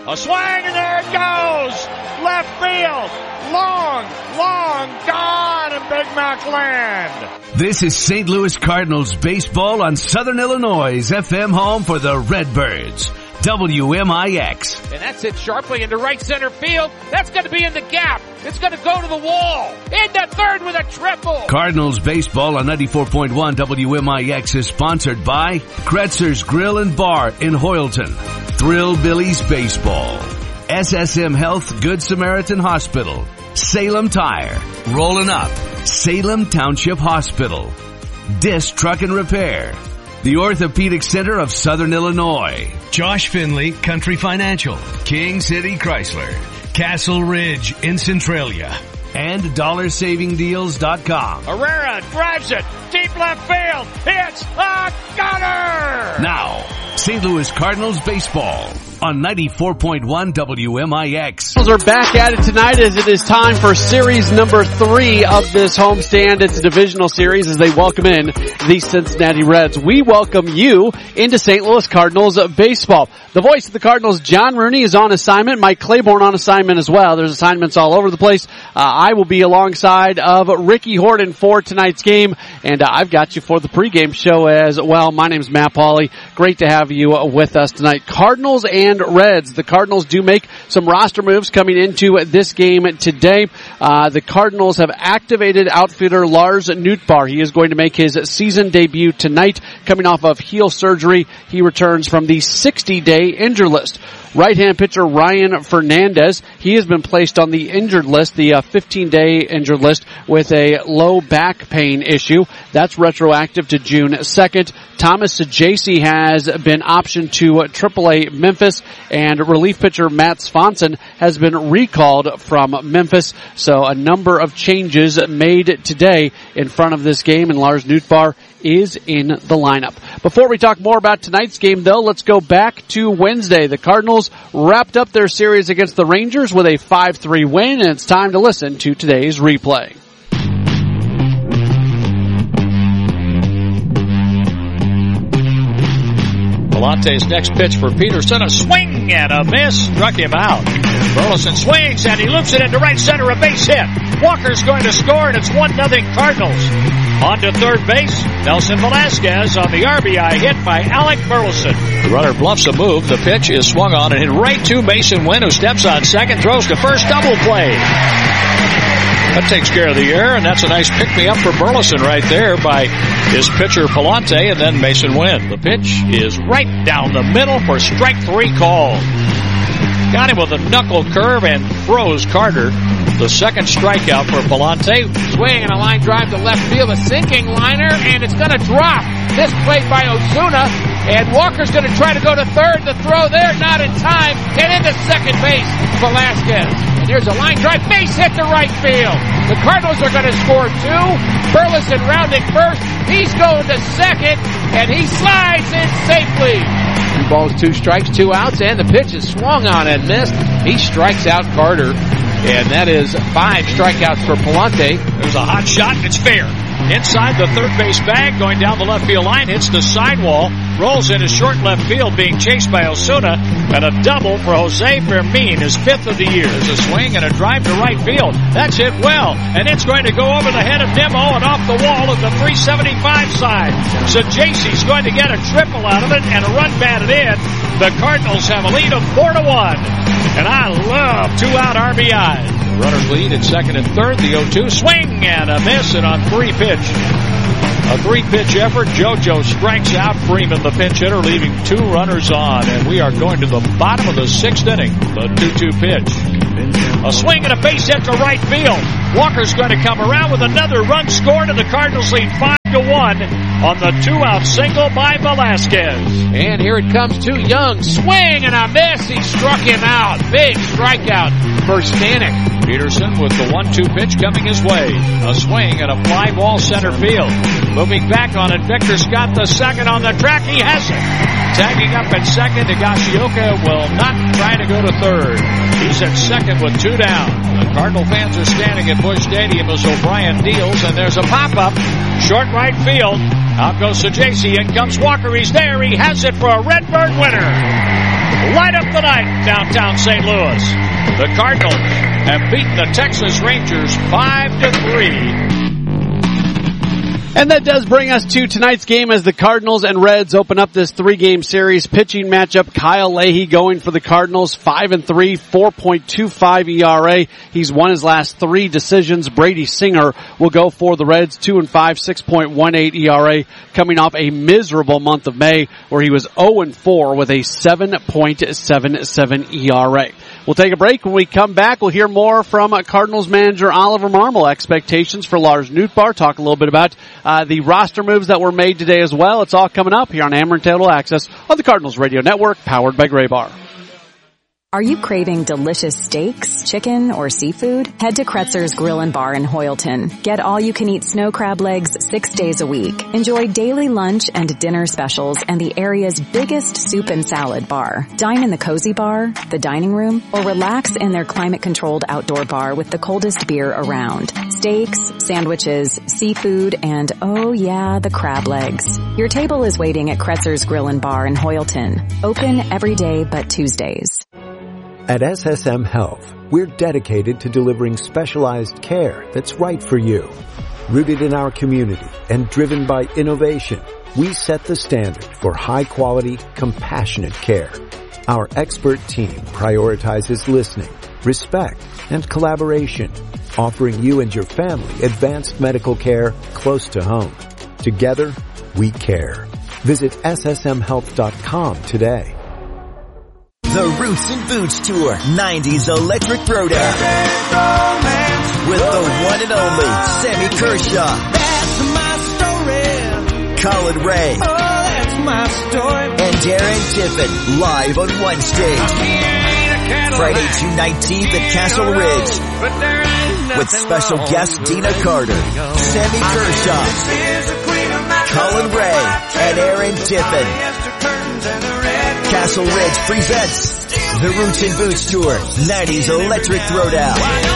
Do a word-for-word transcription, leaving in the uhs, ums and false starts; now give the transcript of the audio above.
A swing, and there it goes! Left field! Long, long gone in Big Mac land! This is Saint Louis Cardinals baseball on Southern Illinois' F M home for the Redbirds. W M I X. And that's hit sharply into right center field. That's going to be in the gap. It's going to go to the wall. Into third with a triple. Cardinals baseball on ninety-four point one W M I X is sponsored by Kretzer's Grill and Bar in Hoyleton, Thrill Billy's Baseball, S S M Health Good Samaritan Hospital, Salem Tire, Rollin' Up, Salem Township Hospital, Disc Truck and Repair, the Orthopedic Center of Southern Illinois, Josh Finley Country Financial, King City Chrysler, Castle Ridge in Centralia, and dollar saving deals dot com. Herrera drives it deep left field. It's a gunner! Now, Saint Louis Cardinals baseball on ninety-four point one W M I X. Cardinals are back at it tonight as it is time for series number three of this homestand. It's a divisional series as they welcome in the Cincinnati Reds. We welcome you into Saint Louis Cardinals baseball. The voice of the Cardinals, John Rooney, is on assignment. Mike Claiborne on assignment as well. There's assignments all over the place. Uh, I will be alongside of Ricky Horton for tonight's game, and uh, I've got you for the pregame show as well. My name's Matt Pauley. Great to have you with us tonight. Cardinals and Reds. The Cardinals do make some roster moves coming into this game today. Uh, the Cardinals have activated outfielder Lars Nootbaar. He is going to make his season debut tonight, coming off of heel surgery. He returns from the sixty-day injured list. Right-hand pitcher Ryan Fernandez, he has been placed on the injured list, the uh, fifteen-day injured list, with a low back pain issue. That's retroactive to June second. Thomas Sajaci has been optioned to uh, triple A Memphis, and relief pitcher Matt Swanson has been recalled from Memphis. So a number of changes made today in front of this game, and Lars Nootbaar is in the lineup. Before we talk more about tonight's game, though, let's go back to Wednesday. The Cardinals wrapped up their series against the Rangers with a five three win, and it's time to listen to today's replay. Palante's next pitch for Peterson, a swing and a miss, struck him out. Burleson swings and he loops it into right center, a base hit. Walker's going to score, and it's one nothing Cardinals. On to third base, Nelson Velasquez on the R B I hit by Alec Burleson. The runner bluffs a move, the pitch is swung on and hit right to Mason Wynn, who steps on second, throws to first, double play. That takes care of the error, and that's a nice pick-me-up for Burleson right there by his pitcher Palante and then Mason Wynn. The pitch is right down the middle for strike three call. Got him with a knuckle curve and throws Carter. The second strikeout for Palante. Swing and a line drive to left field, a sinking liner, and it's going to drop. This played by Osuna, and Walker's going to try to go to third. The throw there, not in time, and into second base, Velasquez. And here's a line drive, base hit to right field. The Cardinals are going to score two. Burleson rounding first. He's going to second, and he slides in safely. Two balls, two strikes, two outs, and the pitch is swung on and missed. He strikes out Carter, and that is five strikeouts for Palante. There's a hot shot, and it's fair. Inside the third base bag, going down the left field line, hits the sidewall, rolls into short left field, being chased by Osuna, and a double for Jose Fermin, his fifth of the year. There's a swing and a drive to right field. That's hit well, and it's going to go over the head of Nimmo and off the wall at the three seventy-five side. So J C's going to get a triple out of it and a run batted in. The Cardinals have a lead of four to one, and I love two-out R B Is. Runners lead at second and third. The oh two swing and a miss, and on three pitch. A three-pitch effort. JoJo strikes out Freeman, the pinch hitter, leaving two runners on. And we are going to the bottom of the sixth inning. The two two pitch. A swing and a base hit to right field. Walker's going to come around with another run scored, and the Cardinals lead five to one on the two-out single by Velasquez. And here it comes to Young. Swing and a miss. He struck him out. Big strikeout for Stanek. Peterson with the one two pitch coming his way. A swing and a fly ball center field. Moving back on it, Victor Scott the second on the track. He has it. Tagging up at second, Higashioka will not try to go to third. He's at second with two down. The Cardinal fans are standing at Busch Stadium as O'Brien deals, and there's a pop-up. Short right field. Out goes Sajaci. In comes Walker. He's there. He has it for a Redbird winner. light up the night downtown Saint Louis. The Cardinals have beaten the Texas Rangers five to three. And that does bring us to tonight's game as the Cardinals and Reds open up this three-game series. Pitching matchup, Kyle Leahy going for the Cardinals, five and three, four point two five E R A. He's won his last three decisions. Brady Singer will go for the Reds, two and five, six point one eight E R A, coming off a miserable month of May where he was oh and four with a seven point seven seven E R A. We'll take a break. When we come back, we'll hear more from Cardinals manager Oliver Marmol. Expectations for Lars Nootbaar. Talk a little bit about uh, the roster moves that were made today as well. It's all coming up here on Ameren Total Access on the Cardinals Radio Network, powered by Graybar. Are you craving delicious steaks, chicken, or seafood? Head to Kretzer's Grill and Bar in Hoyleton. Get all-you-can-eat snow crab legs six days a week. Enjoy daily lunch and dinner specials and the area's biggest soup and salad bar. Dine in the cozy bar, the dining room, or relax in their climate-controlled outdoor bar with the coldest beer around. Steaks, sandwiches, seafood, and oh yeah, the crab legs. Your table is waiting at Kretzer's Grill and Bar in Hoyleton. Open every day but Tuesdays. At S S M Health, we're dedicated to delivering specialized care that's right for you. Rooted in our community and driven by innovation, we set the standard for high-quality, compassionate care. Our expert team prioritizes listening, respect, and collaboration, offering you and your family advanced medical care close to home. Together, we care. Visit S S M health dot com today. The Roots and Boots Tour nineties Electric Throwdown with the one and only Sammy Kershaw. That's my story. Colin Ray. Oh, that's my story. And Darren Tiffin live on one stage. Friday, June nineteenth at Castle Ridge with special guest Dina Carter, Sammy Kershaw, Colin Ray, and Aaron Tiffin. Castle Ridge presents the Roots and Boots Tour nineties Electric Throwdown.